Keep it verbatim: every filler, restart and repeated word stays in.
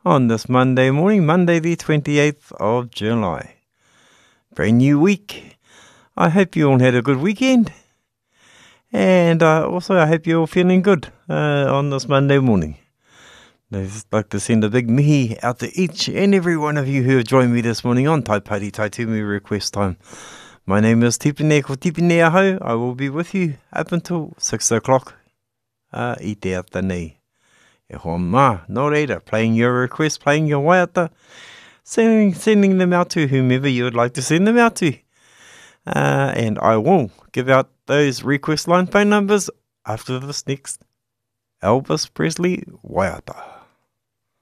on this Monday morning, Monday the twenty-eighth of July. Brand new week. I hope you all had a good weekend. And uh, also I hope you're all feeling good uh, on this Monday morning. I'd just like to send a big mihi out to each and every one of you who have joined me this morning on Tai Pari Tai Tumi Request Time. My name is Tipene ko Tipene Ahau. I will be with you up until six o'clock uh, i te ata nei. E hoa mā, no reira, playing your requests, playing your waiata, sending, sending them out to whomever you would like to send them out to. Uh, and I will give out those request line phone numbers after this next Elvis Presley waiata.